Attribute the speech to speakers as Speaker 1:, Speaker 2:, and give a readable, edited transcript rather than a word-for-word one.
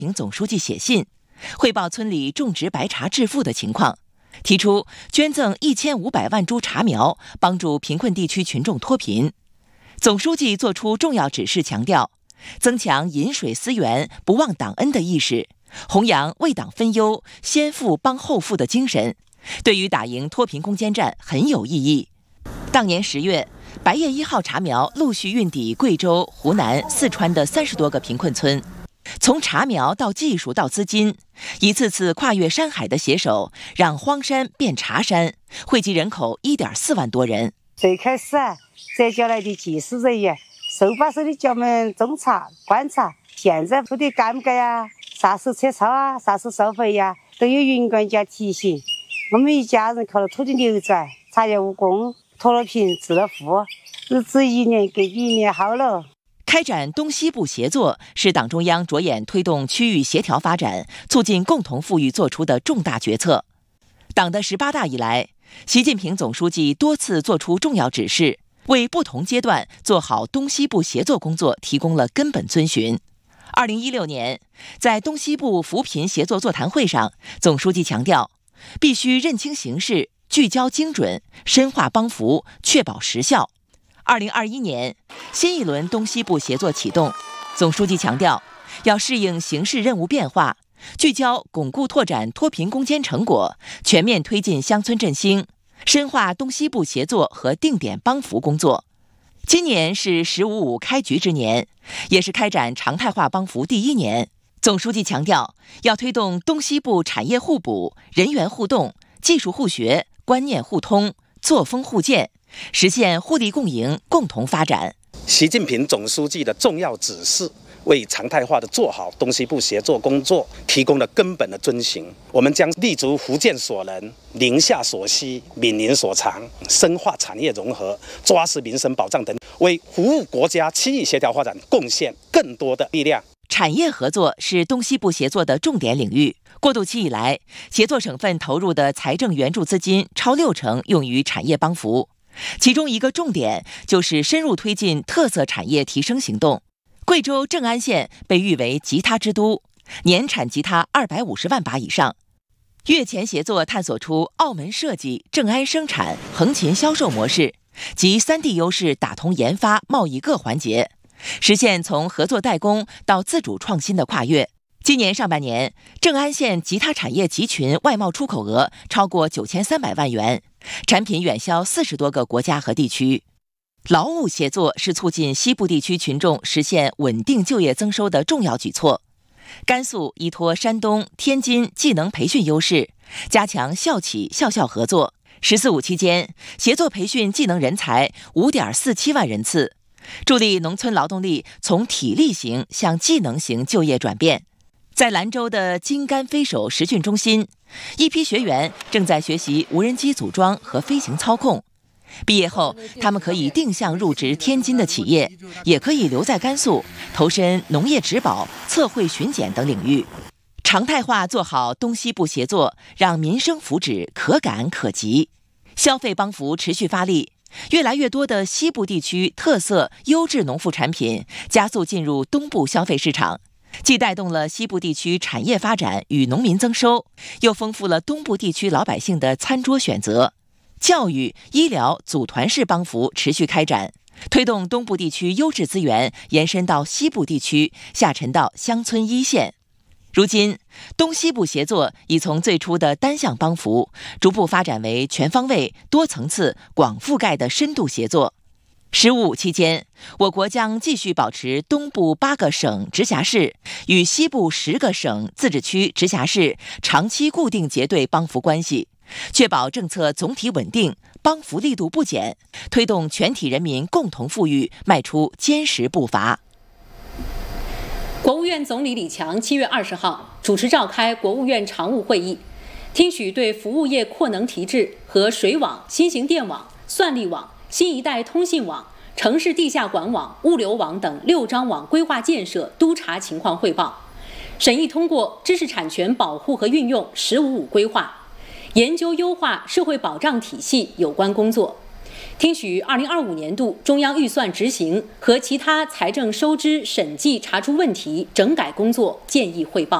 Speaker 1: 平总书记写信，汇报村里种植白茶致富的情况，提出捐赠1500万株茶苗，帮助贫困地区群众脱贫。总书记作出重要指示，强调增强饮水思源、不忘党恩的意识，弘扬为党分忧、先富帮后富的精神，对于打赢脱贫攻坚战很有意义。当年10月，白叶1号茶苗陆续运抵贵州、湖南、四川的30多个贫困村。从茶苗到技术到资金，一次次跨越山海的携手，让荒山变茶山，惠及人口1.4万多人。
Speaker 2: 最开始摘下来的技术人员手把手的教我们种茶、观察，现在铺的干不干呀？啥时候撤草啊？啥时候收回呀？都有云管家提醒。我们一家人靠着土地流转，茶叶务工，脱了贫，致了富，日子一年比一年好了。
Speaker 1: 开展东西部协作是党中央着眼推动区域协调发展、促进共同富裕作出的重大决策。党的18大以来，习近平总书记多次作出重要指示，为不同阶段做好东西部协作工作提供了根本遵循。2016年，在东西部扶贫协作座谈会上，总书记强调，必须认清形势，聚焦精准，深化帮扶，确保实效。2021年，新一轮东西部协作启动，总书记强调，要适应形势任务变化，聚焦巩固拓展脱贫攻坚成果，全面推进乡村振兴，深化东西部协作和定点帮扶工作。今年是“15·5”开局之年，也是开展常态化帮扶第1年。总书记强调，要推动东西部产业互补、人员互动、技术互学、观念互通、作风互鉴，实现互利共赢、共同发展。
Speaker 3: 习近平总书记的重要指示，为常态化的做好东西部协作工作提供了根本的遵循。我们将立足福建所能、宁夏所需、闽宁所长，深化产业融合，抓实民生保障等，为服务国家区域协调发展贡献更多的力量。
Speaker 1: 产业合作是东西部协作的重点领域。过渡期以来，协作省份投入的财政援助资金超60%用于产业帮扶，其中一个重点就是深入推进特色产业提升行动。贵州正安县被誉为吉他之都，年产吉他250万把以上。粤前协作探索出澳门设计、正安生产、横琴销售模式，集3地优势打通研发、贸易各环节，实现从合作代工到自主创新的跨越。今年上半年，正安县吉他产业集群外贸出口额超过9300万元，产品远销40多个国家和地区。劳务协作是促进西部地区群众实现稳定就业增收的重要举措。甘肃依托山东、天津技能培训优势，加强校企校校合作。14·5期间，协作培训技能人才5.47万人次，助力农村劳动力从体力型向技能型就业转变。在兰州的金竿飞手实训中心，一批学员正在学习无人机组装和飞行操控。毕业后，他们可以定向入职天津的企业，也可以留在甘肃，投身农业植保、测绘巡检等领域。常态化做好东西部协作，让民生福祉可感可及。消费帮扶持续发力，越来越多的西部地区特色优质农副产品加速进入东部消费市场，既带动了西部地区产业发展与农民增收，又丰富了东部地区老百姓的餐桌选择。教育、医疗组团式帮扶持续开展，推动东部地区优质资源延伸到西部地区，下沉到乡村一线。如今，东西部协作已从最初的单项帮扶，逐步发展为全方位、多层次、广覆盖的深度协作。15·5期间，我国将继续保持东部8个省直辖市与西部10个省自治区直辖市长期固定结对帮扶关系，确保政策总体稳定，帮扶力度不减，推动全体人民共同富裕迈出坚实步伐。
Speaker 4: 国务院总理李强7月20号主持召开国务院常务会议，听取对服务业扩能提质和水网、新型电网、算力网、新一代通信网、城市地下管网、物流网等6张网规划建设督查情况汇报，审议通过知识产权保护和运用“15·5”规划，研究优化社会保障体系有关工作， 听取2025年度中央预算执行和其他财政收支审计查出问题、整改工作建议汇报。